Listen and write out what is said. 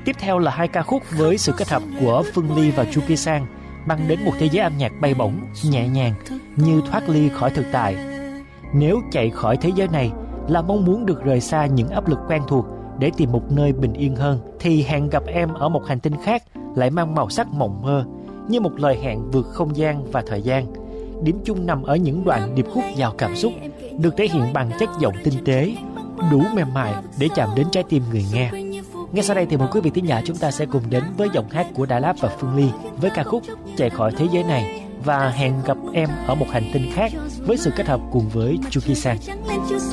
Tiếp theo là hai ca khúc với sự kết hợp của Phương Ly và Chu Ki Sang, mang đến một thế giới âm nhạc bay bổng, nhẹ nhàng, như thoát ly khỏi thực tại. Nếu chạy khỏi thế giới này là mong muốn được rời xa những áp lực quen thuộc để tìm một nơi bình yên hơn, thì Hẹn Gặp Em Ở Một Hành Tinh Khác lại mang màu sắc mộng mơ, như một lời hẹn vượt không gian và thời gian. Điểm chung nằm ở những đoạn điệp khúc giàu cảm xúc, được thể hiện bằng chất giọng tinh tế, đủ mềm mại để chạm đến trái tim người nghe. Ngay sau đây thì mời quý vị thính giả chúng ta sẽ cùng đến với giọng hát của Đà Lạt và Phương Ly với ca khúc Chạy Khỏi Thế Giới Này và Hẹn Gặp Em Ở Một Hành Tinh Khác với sự kết hợp cùng với Chu Ki Sang.